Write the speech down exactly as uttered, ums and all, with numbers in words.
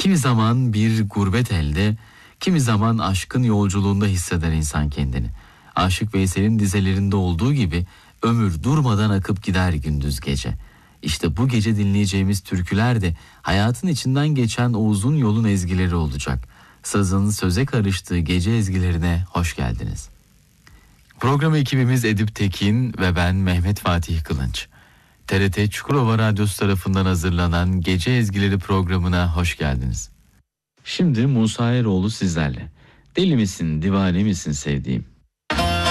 Kimi zaman bir gurbet elde, kimi zaman aşkın yolculuğunda hisseder insan kendini. Aşık Veysel'in dizelerinde olduğu gibi ömür durmadan akıp gider gündüz gece. İşte bu gece dinleyeceğimiz türküler de hayatın içinden geçen o uzun yolun ezgileri olacak. Sazın söze karıştığı gece ezgilerine hoş geldiniz. Program ekibimiz Edip Tekin ve ben Mehmet Fatih Kılınç. T R T Çukurova Radyosu tarafından hazırlanan Gece Ezgileri programına hoş geldiniz. Şimdi Musa Eroğlu sizlerle. Deli misin, divane misin sevdiğim?